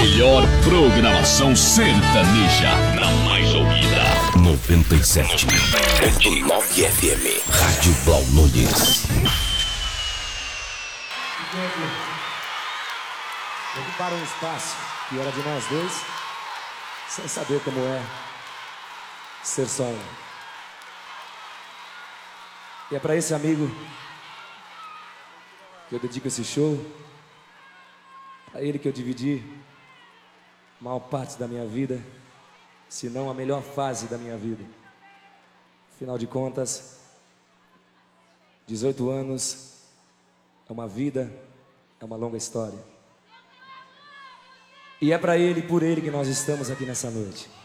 melhor programação sertaneja na mais ouvida. 97.9 FM, Rádio Blau Nunes. Ocuparam um espaço que era de nós dois, sem saber como é ser só um. E é pra esse amigo que eu dedico esse show, a ele que eu dividi a maior parte da minha vida, se não a melhor fase da minha vida. Afinal de contas, 18 anos é uma vida, é uma longa história. E é pra ele e por ele que nós estamos aqui nessa noite.